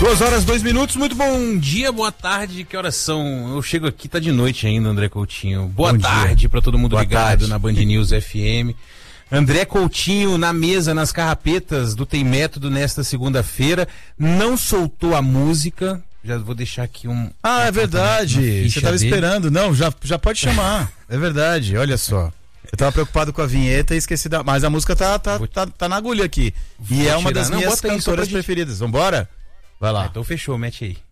2h02, muito bom dia, boa tarde, que horas são? Eu chego aqui, tá de noite ainda, André Coutinho. Boa tarde pra todo mundo boa ligado tarde. Na Band News FM. André Coutinho na mesa, nas carrapetas do Tem Método nesta segunda-feira, não soltou a música, já vou deixar aqui um... é verdade, você tava esperando, não, já pode chamar, é verdade, olha só. Eu tava preocupado com a vinheta e esqueci mas a música tá na agulha aqui. E é uma das minhas cantoras preferidas. Vambora? Vai lá. Então fechou, mete aí.